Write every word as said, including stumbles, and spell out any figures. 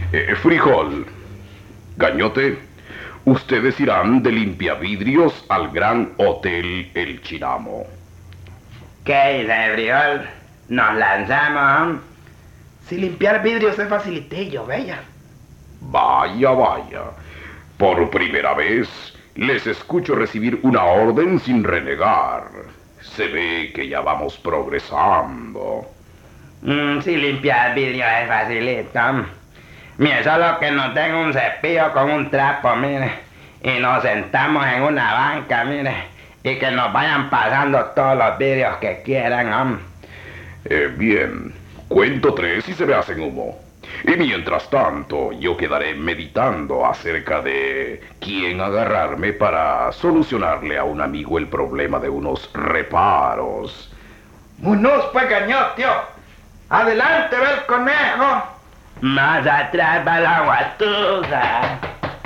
Eh, frijol, Gañote, ustedes irán de limpiavidrios al Gran Hotel El Chinamo. ¿Qué dice, Frijol? ¿Nos lanzamos? Si limpiar vidrios es facilitillo, bella. Vaya, vaya. Por primera vez les escucho recibir una orden sin renegar. Se ve que ya vamos progresando. Mm, si limpiar vidrios es facilito. Mire, solo que no tengo un cepillo con un trapo, mire. Y nos sentamos en una banca, mire. Y que nos vayan pasando todos los vidrios que quieran, hombre. Eh, bien, cuento tres y se me hacen humo. Y mientras tanto, yo quedaré meditando acerca de quién agarrarme para solucionarle a un amigo el problema de unos reparos. Munoz, pues, Gañote. Adelante, ve el conejo. Más atrás va la guatusa.